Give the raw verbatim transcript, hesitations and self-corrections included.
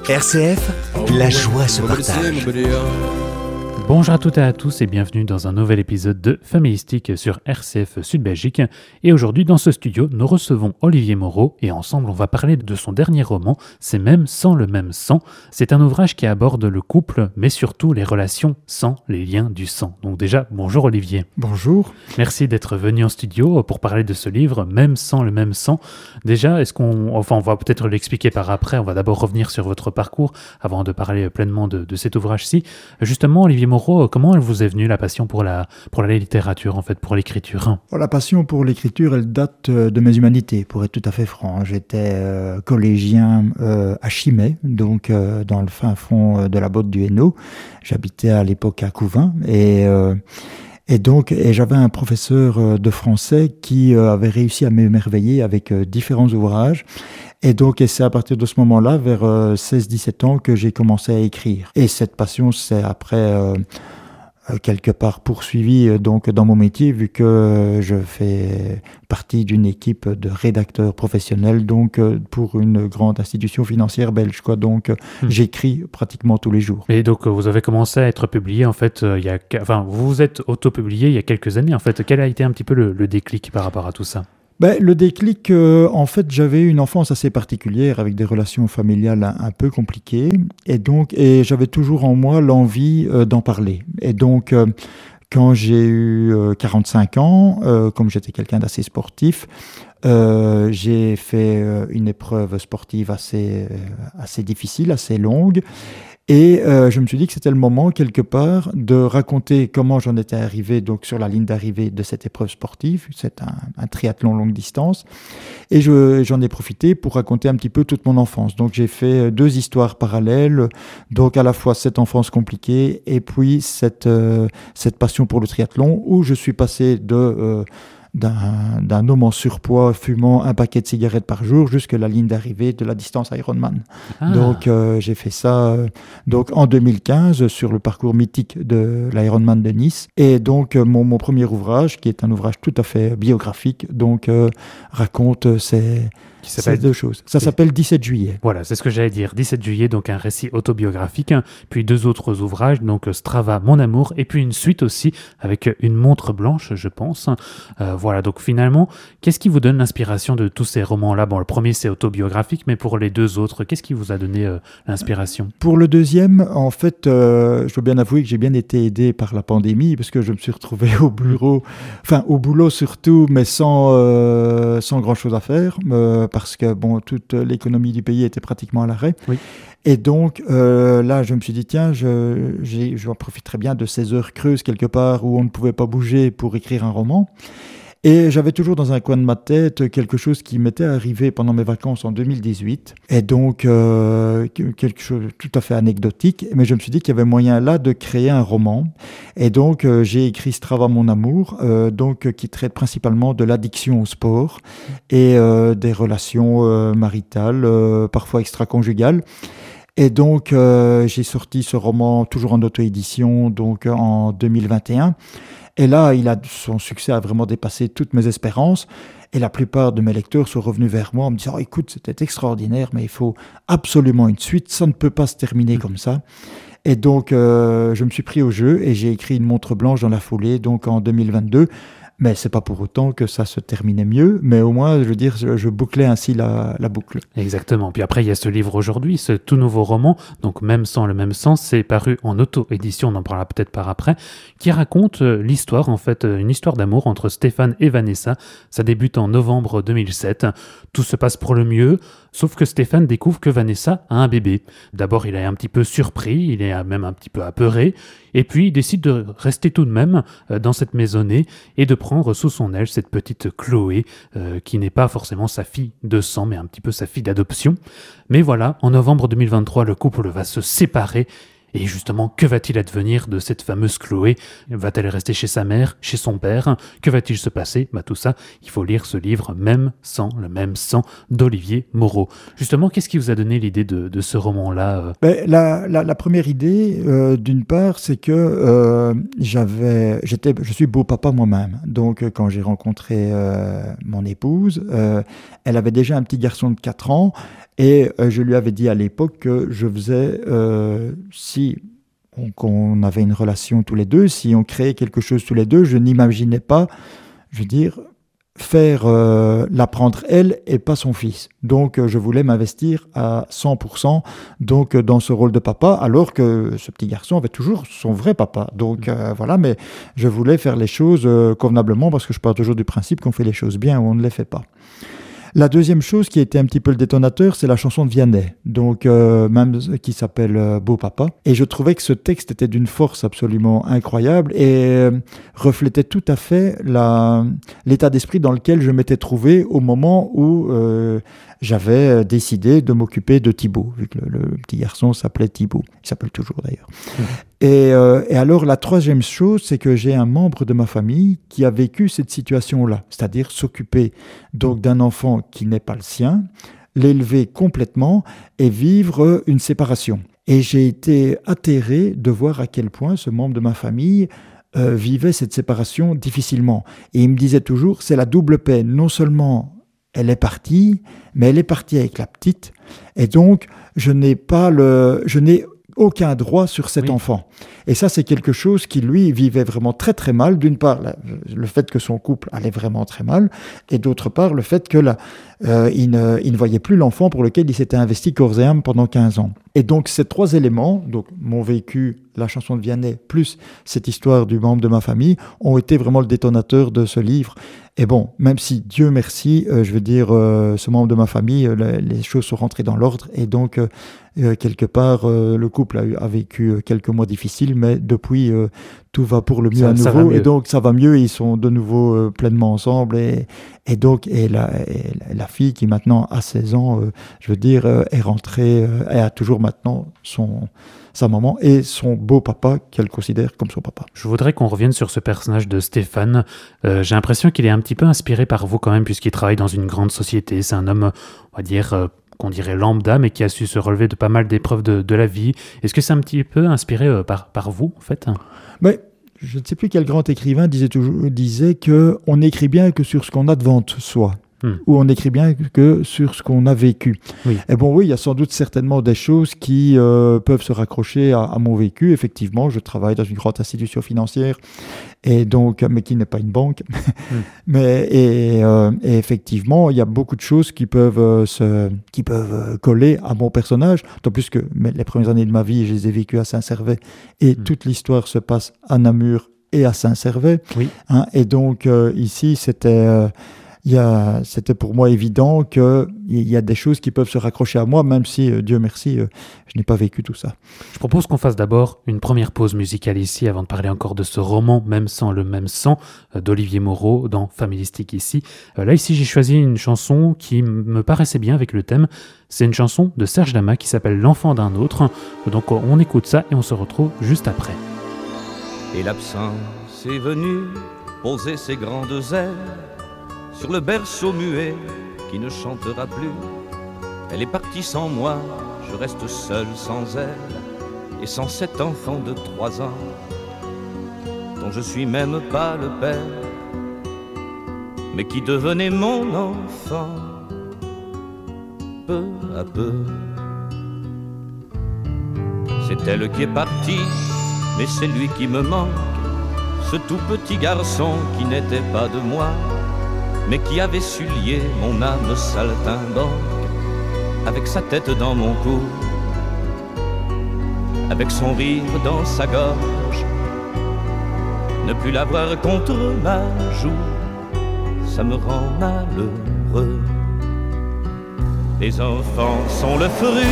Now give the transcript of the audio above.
R C F, la joie se partage. Bonjour à toutes et à tous et bienvenue dans un nouvel épisode de Familistique sur R C F Sud-Belgique. Et aujourd'hui dans ce studio, nous recevons Olivier Moreau et ensemble on va parler de son dernier roman, C'est même sans le même sang. C'est un ouvrage qui aborde le couple mais surtout les relations sans les liens du sang. Donc déjà, bonjour Olivier. Bonjour. Merci d'être venu en studio pour parler de ce livre, Même sans le même sang. Déjà, est-ce qu'on... Enfin, on va peut-être l'expliquer par après, on va d'abord revenir sur votre parcours avant de parler pleinement de, de cet ouvrage-ci. Justement, Olivier Moreau, comment elle vous est venue la passion pour la, pour la littérature, en fait, pour l'écriture? La passion pour l'écriture, elle date de mes humanités, pour être tout à fait franc. J'étais euh, collégien euh, à Chimay, donc euh, dans le fin fond de la Botte du Hainaut. J'habitais à l'époque à Couvain et... Euh, Et donc, et j'avais un professeur de français qui avait réussi à m'émerveiller avec différents ouvrages. Et donc, et c'est à partir de ce moment-là, vers seize dix-sept ans, que j'ai commencé à écrire. Et cette passion, c'est après euh, quelque part poursuivie donc dans mon métier, vu que je fais partie d'une équipe de rédacteurs professionnels, donc pour une grande institution financière belge, quoi. Donc, mmh. j'écris pratiquement tous les jours. Et donc, vous avez commencé à être publié, en fait, il y a, enfin, vous vous êtes auto-publié il y a quelques années, en fait. Quel a été un petit peu le, le déclic par rapport à tout ça? Ben, le déclic, euh, en fait, j'avais eu une enfance assez particulière avec des relations familiales un, un peu compliquées, et donc, et j'avais toujours en moi l'envie euh, d'en parler. Et donc, euh, quand j'ai eu euh, quarante-cinq ans, euh, comme j'étais quelqu'un d'assez sportif, euh, j'ai fait euh, une épreuve sportive assez, euh, assez difficile, assez longue. Et euh, je me suis dit que c'était le moment, quelque part, de raconter comment j'en étais arrivé donc, sur la ligne d'arrivée de cette épreuve sportive. C'est un, un triathlon longue distance. Et je, j'en ai profité pour raconter un petit peu toute mon enfance. Donc j'ai fait deux histoires parallèles. Donc à la fois cette enfance compliquée et puis cette, euh, cette passion pour le triathlon où je suis passé de... Euh, D'un, d'un homme en surpoids fumant un paquet de cigarettes par jour jusqu'à la ligne d'arrivée de la distance Ironman. Ah. Donc euh, j'ai fait ça euh, donc, en deux mille quinze sur le parcours mythique de l'Ironman de Nice. Et donc euh, mon, mon premier ouvrage, qui est un ouvrage tout à fait biographique, donc euh, raconte ces... Qui s'appelle deux choses. Ça s'appelle dix-sept juillet. Voilà, c'est ce que j'allais dire. dix-sept juillet, donc un récit autobiographique, hein, puis deux autres ouvrages, donc Strava, Mon amour, et puis une suite aussi avec une montre blanche, je pense. Euh, voilà, donc finalement, qu'est-ce qui vous donne l'inspiration de tous ces romans-là? Bon, le premier, c'est autobiographique, mais pour les deux autres, qu'est-ce qui vous a donné euh, l'inspiration? Pour le deuxième, en fait, euh, je dois bien avouer que j'ai bien été aidé par la pandémie, parce que je me suis retrouvé au bureau, enfin au boulot surtout, mais sans, euh, sans grand-chose à faire. Euh, parce que bon, toute l'économie du pays était pratiquement à l'arrêt. Oui. Et donc, euh, là, je me suis dit, tiens, je, j'ai, je profiterai bien de ces heures creuses quelque part où on ne pouvait pas bouger pour écrire un roman. Et j'avais toujours dans un coin de ma tête quelque chose qui m'était arrivé pendant mes vacances en deux mille dix-huit. Et donc, euh, quelque chose de tout à fait anecdotique. Mais je me suis dit qu'il y avait moyen là de créer un roman. Et donc, euh, j'ai écrit Strava, Mon amour, euh, donc, qui traite principalement de l'addiction au sport et euh, des relations euh, maritales, euh, parfois extra-conjugales. Et donc, euh, j'ai sorti ce roman toujours en auto-édition, donc en deux mille vingt et un. Et là, il a, son succès a vraiment dépassé toutes mes espérances. Et la plupart de mes lecteurs sont revenus vers moi en me disant « Écoute, c'était extraordinaire, mais il faut absolument une suite. Ça ne peut pas se terminer comme ça. » Et donc, euh, je me suis pris au jeu et j'ai écrit une montre blanche dans la foulée, donc en deux mille vingt-deux. Mais c'est pas pour autant que ça se terminait mieux, mais au moins, je veux dire, je, je bouclais ainsi la, la boucle. Exactement. Puis après, il y a ce livre aujourd'hui, ce tout nouveau roman, donc Même sans le même sang, c'est paru en auto-édition, on en parlera peut-être par après, qui raconte l'histoire, en fait, une histoire d'amour entre Stéphane et Vanessa. Ça débute en novembre deux mille sept. Tout se passe pour le mieux, sauf que Stéphane découvre que Vanessa a un bébé. D'abord, il est un petit peu surpris, il est même un petit peu apeuré, et puis il décide de rester tout de même dans cette maisonnée et de prendre sous son aile cette petite Chloé, euh, qui n'est pas forcément sa fille de sang, mais un petit peu sa fille d'adoption. Mais voilà, en novembre deux mille vingt-trois, le couple va se séparer. Et justement, que va-t-il advenir de cette fameuse Chloé? Va-t-elle rester chez sa mère, chez son père? Que va-t-il se passer? Bah tout ça, il faut lire ce livre Même sans le même sang d'Olivier Moreau. Justement, qu'est-ce qui vous a donné l'idée de, de ce roman-là? ben, la, la, la première idée, euh, d'une part, c'est que euh, j'avais, j'étais, je suis beau-papa moi-même. Donc, quand j'ai rencontré euh, mon épouse, euh, elle avait déjà un petit garçon de quatre ans. Et euh, je lui avais dit à l'époque que je faisais, euh, si on, qu'on avait une relation tous les deux, si on créait quelque chose tous les deux, je n'imaginais pas, je veux dire, faire euh, l'apprendre elle et pas son fils. Donc euh, je voulais m'investir à cent pour cent donc, euh, dans ce rôle de papa, alors que ce petit garçon avait toujours son vrai papa. Donc euh, voilà, mais je voulais faire les choses euh, convenablement, parce que je pars toujours du principe qu'on fait les choses bien ou on ne les fait pas. La deuxième chose qui a été un petit peu le détonateur, c'est la chanson de Vianney, donc euh, même qui s'appelle euh, Beau Papa. Et je trouvais que ce texte était d'une force absolument incroyable et euh, reflétait tout à fait la, l'état d'esprit dans lequel je m'étais trouvé au moment où euh, j'avais décidé de m'occuper de Thibaut, vu que le, le petit garçon s'appelait Thibaut. Il s'appelle toujours d'ailleurs. Mmh. Et, euh, et alors la troisième chose, c'est que j'ai un membre de ma famille qui a vécu cette situation-là, c'est-à-dire s'occuper donc d'un enfant qui n'est pas le sien, l'élever complètement et vivre une séparation. Et j'ai été atterré de voir à quel point ce membre de ma famille euh, vivait cette séparation difficilement. Et il me disait toujours, c'est la double peine. Non seulement elle est partie, mais elle est partie avec la petite, et donc je n'ai pas le, je n'ai aucun droit sur cet oui. enfant. Et ça, c'est quelque chose qui, lui, vivait vraiment très très mal. D'une part, la, le fait que son couple allait vraiment très mal, et d'autre part, le fait que la, euh, il, ne, il ne voyait plus l'enfant pour lequel il s'était investi corps et âme pendant quinze ans. Et donc, ces trois éléments, donc mon vécu, la chanson de Vianney, plus cette histoire du membre de ma famille, ont été vraiment le détonateur de ce livre. Et bon, même si, Dieu merci, euh, je veux dire, euh, ce membre de ma famille, euh, les, les choses sont rentrées dans l'ordre, et donc, euh, euh, quelque part, euh, le couple a, eu, a vécu quelques mois difficiles, mais depuis, euh, tout va pour le mieux ça, à nouveau, mieux. Et donc, ça va mieux, ils sont de nouveau euh, pleinement ensemble, et, et donc, et la, et la fille qui maintenant a seize ans, euh, je veux dire, euh, est rentrée, euh, et a toujours maintenant son... sa maman et son beau papa qu'elle considère comme son papa. Je voudrais qu'on revienne sur ce personnage de Stéphane. Euh, j'ai l'impression qu'il est un petit peu inspiré par vous quand même, puisqu'il travaille dans une grande société. C'est un homme, on va dire, euh, qu'on dirait lambda, mais qui a su se relever de pas mal d'épreuves de, de la vie. Est-ce que c'est un petit peu inspiré euh, par, par vous, en fait ? Mais je ne sais plus quel grand écrivain disait, toujours, disait qu'on n'écrit bien que sur ce qu'on a devant soi. Hmm. Où on écrit bien que sur ce qu'on a vécu. Oui. Et bon, oui, il y a sans doute certainement des choses qui euh, peuvent se raccrocher à, à mon vécu. Effectivement, je travaille dans une grande institution financière, et donc, mais qui n'est pas une banque. Hmm. mais, et, euh, et effectivement, il y a beaucoup de choses qui peuvent, euh, se, qui peuvent coller à mon personnage. D'autant plus que mais les premières années de ma vie, je les ai vécues à Saint-Servais, et hmm. toute l'histoire se passe à Namur et à Saint-Servais. Oui. Hein, et donc, euh, ici, c'était... Euh, Il y a, c'était pour moi évident qu'il y a des choses qui peuvent se raccrocher à moi, même si, euh, Dieu merci, euh, je n'ai pas vécu tout ça. Je propose qu'on fasse d'abord une première pause musicale ici, avant de parler encore de ce roman, Même sang, le même sang, euh, d'Olivier Moreau, dans Familistique ici. Euh, là, ici, j'ai choisi une chanson qui m- me paraissait bien avec le thème. C'est une chanson de Serge Lama qui s'appelle L'enfant d'un autre. Donc, on écoute ça et on se retrouve juste après. Et l'absence est venue poser ses grandes ailes sur le berceau muet qui ne chantera plus. Elle est partie sans moi, je reste seul sans elle, et sans cet enfant de trois ans, dont je suis même pas le père, mais qui devenait mon enfant, peu à peu. C'est elle qui est partie, mais c'est lui qui me manque, ce tout petit garçon qui n'était pas de moi, mais qui avait su lier mon âme saltimbanque avec sa tête dans mon cou, avec son rire dans sa gorge. Ne plus l'avoir contre ma joue, ça me rend malheureux. Les enfants sont le fruit